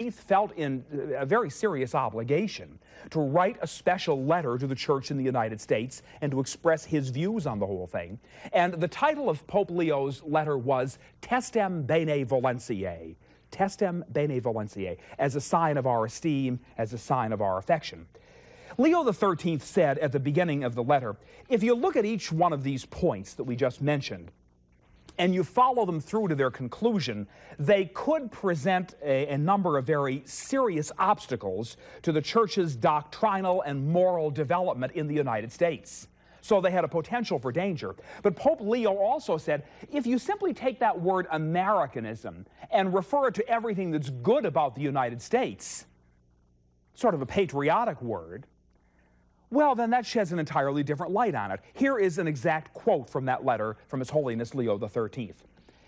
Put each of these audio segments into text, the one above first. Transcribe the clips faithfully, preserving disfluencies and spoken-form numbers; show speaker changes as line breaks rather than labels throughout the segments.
thirteenth felt in a very serious obligation to write a special letter to the church in the United States and to express his views on the whole thing. And the title of Pope Leo's letter was Testem Bene Volentiae, Testem Bene Volentiae, as a sign of our esteem, as a sign of our affection. Leo the thirteenth said at the beginning of the letter, if you look at each one of these points that we just mentioned, and you follow them through to their conclusion, they could present a, a number of very serious obstacles to the church's doctrinal and moral development in the United States. So they had a potential for danger. But Pope Leo also said, if you simply take that word Americanism and refer it to everything that's good about the United States, sort of a patriotic word, well, then that sheds an entirely different light on it. Here is an exact quote from that letter from His Holiness Leo the thirteenth.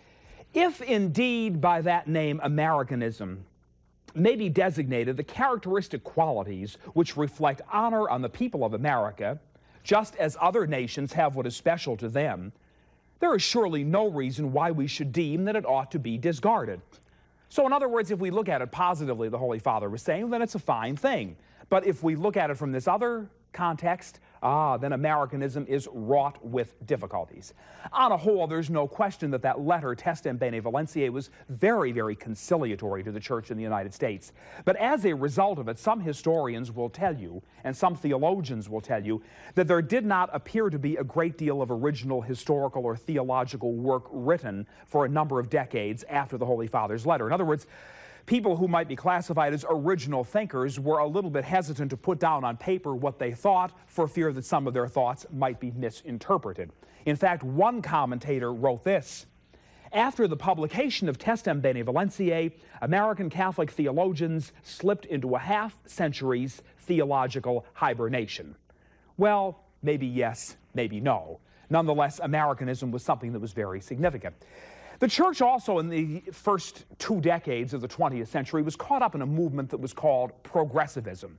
If indeed by that name Americanism may be designated the characteristic qualities which reflect honor on the people of America, just as other nations have what is special to them, there is surely no reason why we should deem that it ought to be discarded. So in other words, if we look at it positively, the Holy Father was saying, then it's a fine thing. But if we look at it from this other context, ah, then Americanism is wrought with difficulties. On a whole, there's no question that that letter, Testem Bene Volentiae, was very, very conciliatory to the Church in the United States. But as a result of it, some historians will tell you, and some theologians will tell you, that there did not appear to be a great deal of original historical or theological work written for a number of decades after the Holy Father's letter. In other words, people who might be classified as original thinkers were a little bit hesitant to put down on paper what they thought for fear that some of their thoughts might be misinterpreted. In fact, one commentator wrote this: after the publication of Testem Bene Volentiae, American Catholic theologians slipped into a half-century's theological hibernation. Well, maybe yes, maybe no. Nonetheless, Americanism was something that was very significant. The Church also, in the first two decades of the twentieth century, was caught up in a movement that was called progressivism.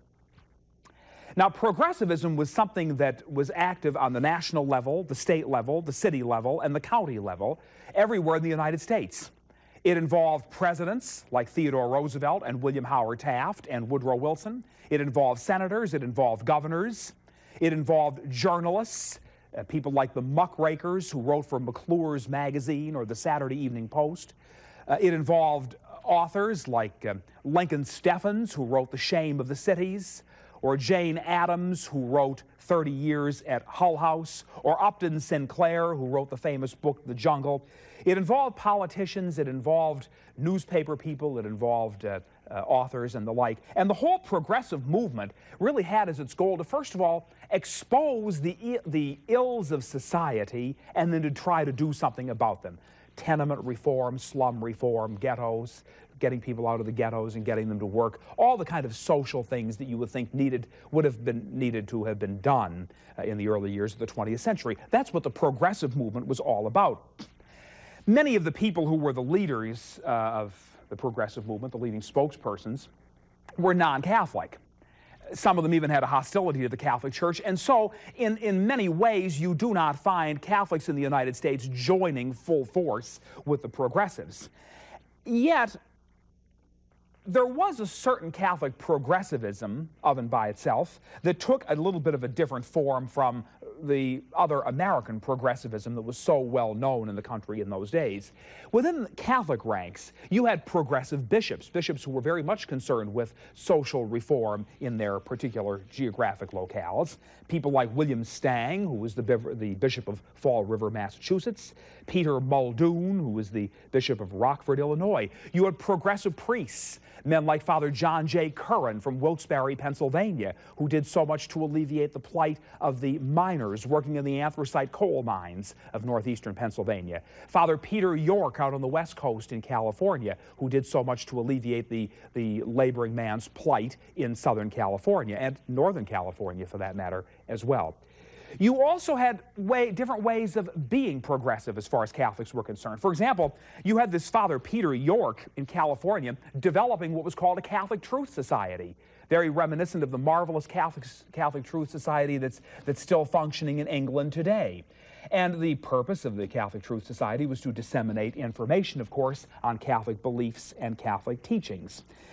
Now, progressivism was something that was active on the national level, the state level, the city level, and the county level, everywhere in the United States. It involved presidents like Theodore Roosevelt and William Howard Taft and Woodrow Wilson. It involved senators. It involved governors. It involved journalists, Uh, people like the muckrakers who wrote for McClure's Magazine or the Saturday Evening Post. Uh, it involved authors like uh, Lincoln Steffens, who wrote The Shame of the Cities, or Jane Addams, who wrote thirty years at Hull House, or Upton Sinclair, who wrote the famous book The Jungle. It involved politicians, it involved newspaper people, it involved uh, uh, authors and the like. And the whole progressive movement really had as its goal to, first of all, expose the, the ills of society and then to try to do something about them. Tenement reform, slum reform, ghettos, getting people out of the ghettos and getting them to work, all the kind of social things that you would think needed, would have been needed to have been done uh, in the early years of the twentieth century. That's what the progressive movement was all about. Many of the people who were the leaders uh, of the progressive movement, the leading spokespersons, were non-Catholic. Some of them even had a hostility to the Catholic Church, and so in, in many ways you do not find Catholics in the United States joining full force with the progressives. Yet, there was a certain Catholic progressivism of and by itself that took a little bit of a different form from the other American progressivism that was so well known in the country in those days. Within the Catholic ranks, you had progressive bishops, bishops who were very much concerned with social reform in their particular geographic locales. People like William Stang, who was the, the Bishop of Fall River, Massachusetts. Peter Muldoon, who was the Bishop of Rockford, Illinois. You had progressive priests, men like Father John J. Curran from Wilkes-Barre, Pennsylvania, who did so much to alleviate the plight of the miners working in the anthracite coal mines of northeastern Pennsylvania. Father Peter York out on the West Coast in California, who did so much to alleviate the, the laboring man's plight in Southern California, and Northern California for that matter as well. You also had way, different ways of being progressive as far as Catholics were concerned. For example, you had this Father Peter York in California developing what was called a Catholic Truth Society, very reminiscent of the marvelous Catholic, Catholic Truth Society that's, that's still functioning in England today. And the purpose of the Catholic Truth Society was to disseminate information, of course, on Catholic beliefs and Catholic teachings.